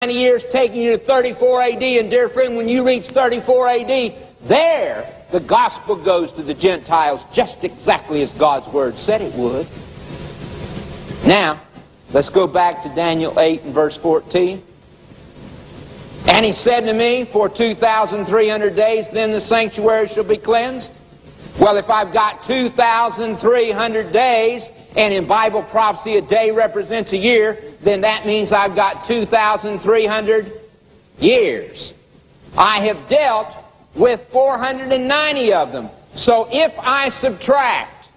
years taking you to 34 AD, and dear friend, when you reach 34 AD, there the gospel goes to the Gentiles just exactly as God's Word said it would. Now, let's go back to Daniel 8 and verse 14. And he said to me, for 2,300 days, then the sanctuary shall be cleansed. Well, if I've got 2,300 days, and in Bible prophecy a day represents a year, then that means I've got 2,300 years. I have dealt with 490 of them. So if I subtract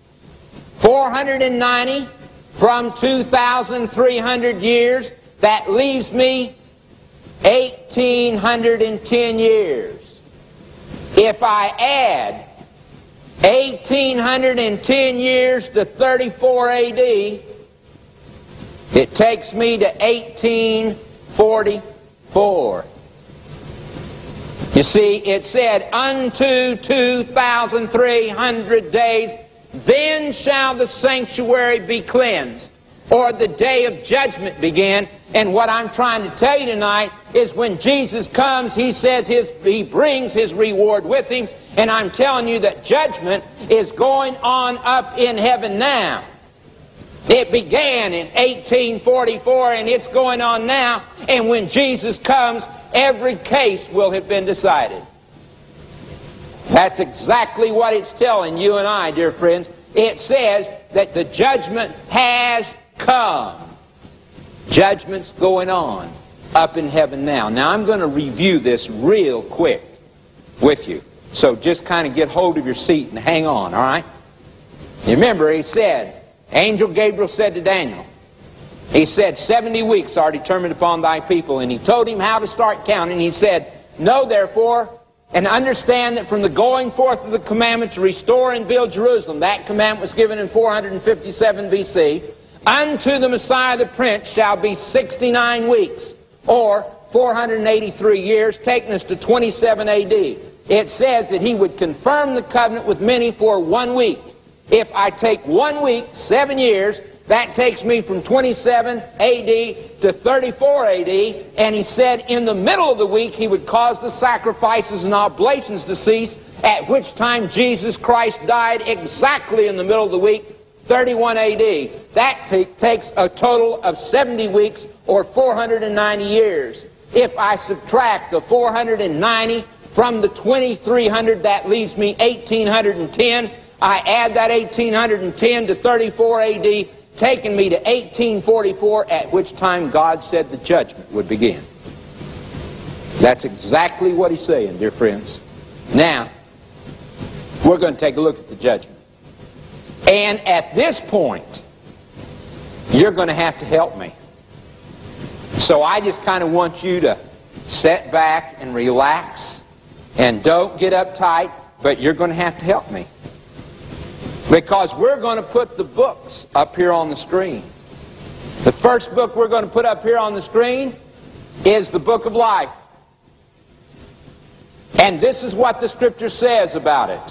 490 from 2,300 years, that leaves me 1,810 years. If I add 1,810 years to 34 AD, it takes me to 1844. You see, it said, unto 2,300 days, then shall the sanctuary be cleansed, or the day of judgment begin. And what I'm trying to tell you tonight is when Jesus comes, he says he brings his reward with him. And I'm telling you that judgment is going on up in heaven now. It began in 1844 and it's going on now. And when Jesus comes, every case will have been decided. That's exactly what it's telling you and I, dear friends. It says that the judgment has come. Judgment's going on up in heaven now. Now I'm going to review this real quick with you. So just kind of get hold of your seat and hang on, all right? You remember he said, Angel Gabriel said to Daniel, he said, 70 weeks are determined upon thy people. And he told him how to start counting. He said, know therefore and understand that from the going forth of the commandment to restore and build Jerusalem, that commandment was given in 457 BC, unto the Messiah the Prince shall be 69 weeks, or 483 years, taking us to 27 AD. It says that he would confirm the covenant with many for 1 week. If I take 1 week, 7 years, that takes me from 27 AD to 34 AD. And he said in the middle of the week he would cause the sacrifices and oblations to cease, at which time Jesus Christ died exactly in the middle of the week, 31 AD. That takes a total of 70 weeks, or 490 years. If I subtract the 490 from the 2,300, that leaves me 1,810. I add that 1,810 to 34 AD, taking me to 1844, at which time God said the judgment would begin. That's exactly what he's saying, dear friends. Now, we're going to take a look at the judgment. And at this point, you're going to have to help me. So I just kind of want you to sit back and relax and don't get uptight, but you're going to have to help me. Because we're going to put the books up here on the screen. The first book we're going to put up here on the screen is the Book of Life. And this is what the Scripture says about it.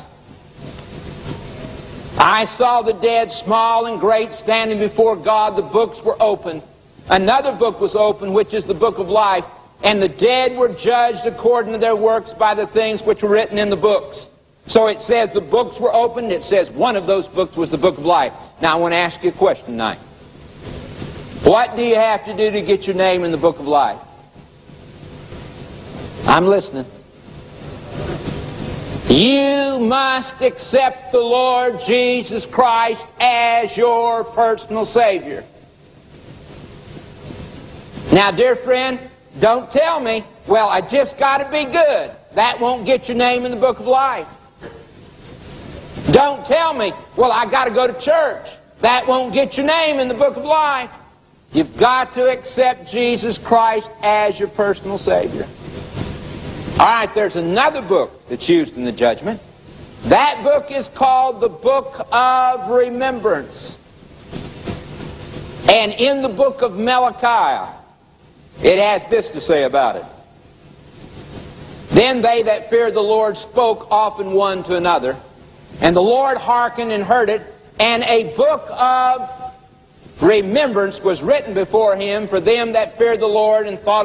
I saw the dead, small and great, standing before God. The books were opened. Another book was opened, which is the Book of Life. And the dead were judged according to their works by the things which were written in the books. So it says the books were opened. It says one of those books was the Book of Life. Now I want to ask you a question tonight. What do you have to do to get your name in the Book of Life? I'm listening. You must accept the Lord Jesus Christ as your personal Savior. Now, dear friend, don't tell me, well, I just got to be good. That won't get your name in the Book of Life. Don't tell me, well, I got to go to church. That won't get your name in the Book of Life. You've got to accept Jesus Christ as your personal Savior. All right, there's another book that's used in the judgment. That book is called the Book of Remembrance. And in the book of Malachi, it has this to say about it. Then they that feared the Lord spoke often one to another, and the Lord hearkened and heard it, and a book of remembrance was written before him for them that feared the Lord and thought